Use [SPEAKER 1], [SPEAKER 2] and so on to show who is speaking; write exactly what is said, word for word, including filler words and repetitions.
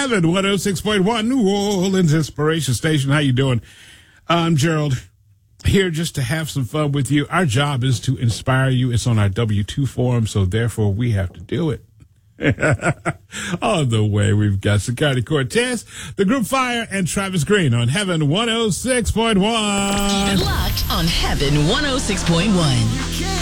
[SPEAKER 1] Heaven one oh six point one, New Orleans Inspiration Station. How you doing? I'm Gerald, here just to have some fun with you. Our job is to inspire you. It's on our W two form, so therefore we have to do it. On the way, we've got Sicardi Cortez, the Group Fire, and Travis Green on Heaven one oh six point one.
[SPEAKER 2] Locked on Heaven one oh six point one.